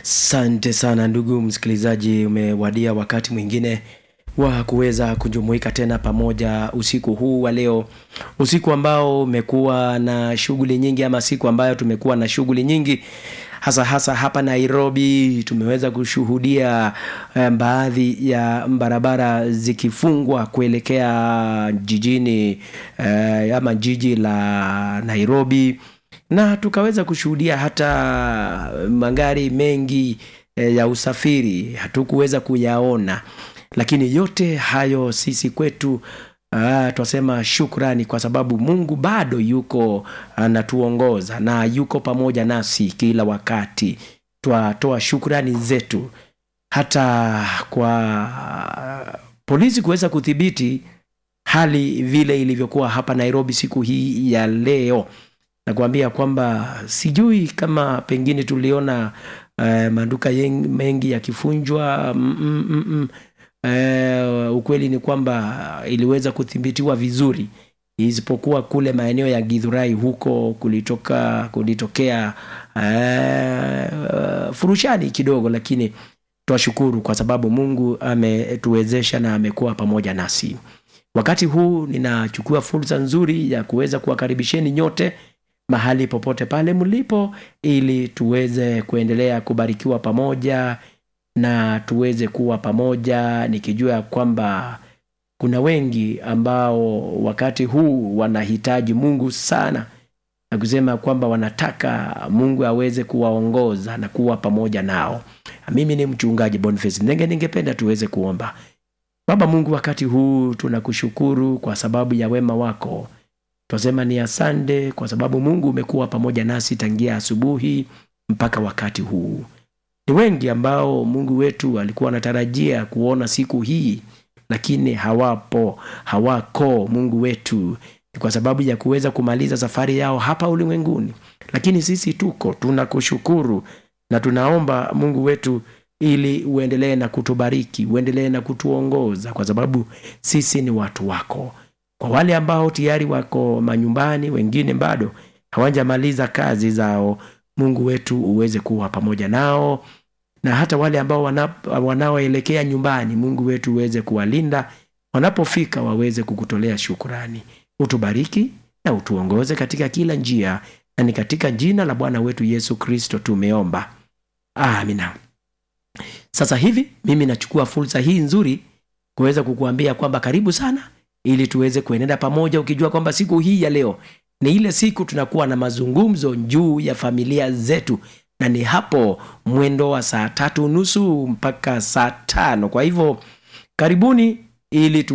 Asante sana ndugu msikilizaji, umewadia wakati mwingine wa kuweza kujumuika tena pamoja usiku huu wa leo. Usiku ambao umekuwa na shughuli nyingi, ama siku ambayo tumekuwa na shughuli nyingi. Hasa hapa Nairobi tumeweza kushuhudia baadhi ya barabara zikifungwa kuelekea jijini ama jiji la Nairobi. Na tukaweza kushuhudia hata magari mengi ya usafiri hatukuweza kuyaona. Lakini yote hayo sisi kwetu twasema shukrani, kwa sababu Mungu bado yuko anatuongoza na yuko pamoja nasi kila wakati. Twatoa shukrani zetu hata kwa polisi kuweza kudhibiti hali vile ilivyokuwa hapa Nairobi siku hii ya leo. Na kuambia kwamba sijui kama pengine tuliona maduka mengi yakifunjwa. Ukweli ni kwamba iliweza kudhibitiwa vizuri, isipokuwa kule maeneo ya Githurai huko kulitokea furushani kidogo, lakini twashukuru kwa sababu Mungu ametuwezesha na amekuwa pamoja nasi. Wakati huu ninachukua fursa nzuri ya kuweza kuwakaribisheni nyote mahali popote pale mlipo, ili tuweze kuendelea kubarikiwa pamoja na tuweze kuwa pamoja, nikijua kwamba kuna wengi ambao wakati huu wanahitaji Mungu sana, na kusema kwamba wanataka Mungu aweze kuwaongoza na kuwa pamoja nao. Mimi ni mchungaji Boniface ningependa tuweze kuomba. Baba Mungu, wakati huu tunakushukuru kwa sababu ya wema wako. Twasema ni asante kwa sababu Mungu umekuwa pamoja nasi tangia asubuhi mpaka wakati huu. Ni wengi ambao Mungu wetu alikuwa anatarajia kuona siku hii, lakini hawako Mungu wetu, kwa sababu ya kuweza kumaliza safari yao hapa ulimwenguni. Lakini sisi tunakushukuru na tunaomba Mungu wetu, ili uendelee na kutubariki, uendelee na kutuongoza, kwa sababu sisi ni watu wako. Kwa wale ambao tayari wako manyumbani, wengine bado hawajamaliza kazi zao, Mungu wetu uweze kuwa pamoja nao. Na hata wale ambao wanaoelekea nyumbani, Mungu wetu uweze kuwalinda, wanapofika waweze kukutolea shukrani. Utubariki na utuongoze katika kila njia, na ni katika jina la Bwana wetu Yesu Kristo tumeomba, amina. Sasa hivi mimi nachukua fursa hii nzuri kuweza kukuambia kwamba karibu sana, ili tuweze kuenenda pamoja, ukijua kwamba siku hii ya leo ni ile siku tunakuwa na mazungumzo juu ya familia zetu, na ni hapo mwendo wa 3:30 mpaka 5. Kwa hivyo karibuni ili